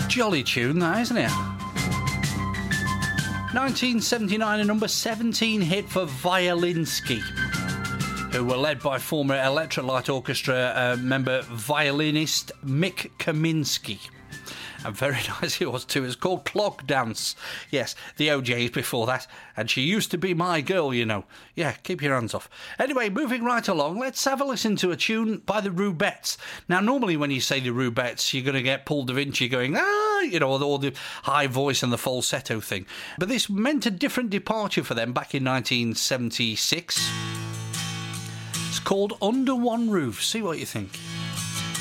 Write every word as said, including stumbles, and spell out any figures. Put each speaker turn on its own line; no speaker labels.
Jolly tune, that, isn't it? nineteen seventy-nine, a number seventeen hit for Violinsky, who were led by former Electric Light Orchestra uh, member violinist Mick Kaminsky. And very nice it was too. It's called Clog Dance. Yes, the O Js before that. And she used to be my girl, you know. Yeah, keep your hands off. Anyway, moving right along, let's have a listen to a tune by the Rubettes. Now, normally when you say the Rubettes, you're going to get Paul da Vinci going, ah, you know, all the high voice and the falsetto thing. But this meant a different departure for them back in nineteen seventy-six. It's called Under One Roof. See what you think.